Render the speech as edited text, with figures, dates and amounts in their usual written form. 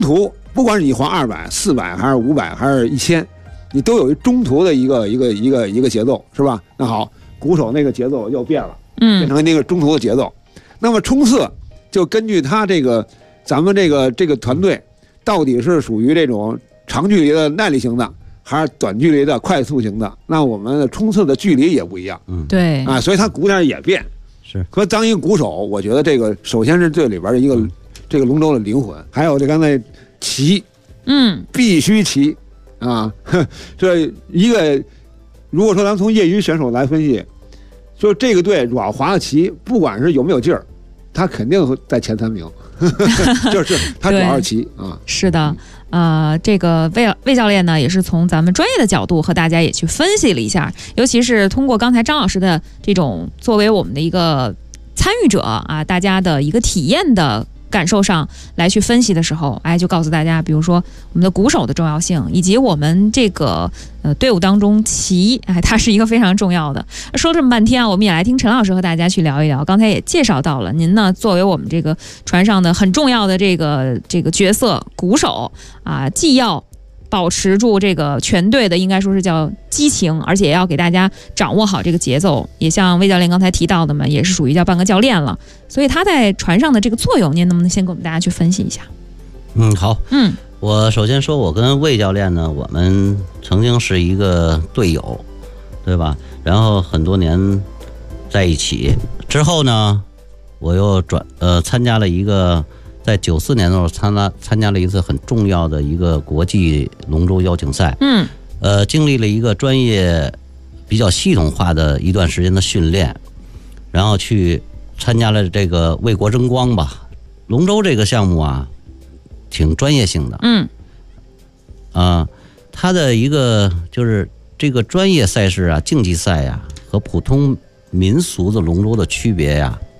途，不管是你划200、400还是500还是1000，你都有一中途的一个节奏，是吧？那好，鼓手那个节奏又变了，变成那个中途的节奏。那么冲刺就根据他这个咱们这个团队到底是属于这种长距离的耐力型的，还是短距离的快速型的，那我们的冲刺的距离也不一样。 对啊， 所以它鼓点也变。 是。 和当一个鼓手，我觉得这个首先是这里边的一个这个龙舟的灵魂，还有这刚才骑，必须骑啊。这一个，如果说咱们从业余选手来分析，就这个队主要划的骑，不管是有没有劲儿，他肯定会在前3名。就是他主要是骑啊。 是的。这个魏教练呢，也是从咱们专业的角度和大家也去分析了一下，尤其是通过刚才张老师的这种作为我们的一个参与者啊，大家的一个体验的感受上来去分析的时候，就告诉大家，比如说我们的鼓手的重要性，以及我们这个队伍当中骑，它是一个非常重要的。说这么半天啊，我们也来听陈老师和大家去聊一聊。刚才也介绍到了，您呢作为我们这个船上的很重要的这个角色鼓手啊，既要保持住这个全队的应该说是叫激情，而且也要给大家掌握好这个节奏，也像魏教练刚才提到的嘛，也是属于叫半个教练了。所以他在船上的这个作用，您能不能先给我们大家去分析一下？ 好。我首先说，我跟魏教练呢，我们曾经是一个队友，对吧？然后很多年在一起之后呢，我又参加了一个。在94年的时候参加了一次很重要的一个国际龙舟邀请赛，经历了一个专业比较系统化的一段时间的训练，然后去参加了这个为国争光吧。龙舟这个项目啊，挺专业性的，它的一个就是这个专业赛事啊，竞技赛呀，和普通民俗的龙舟的区别呀，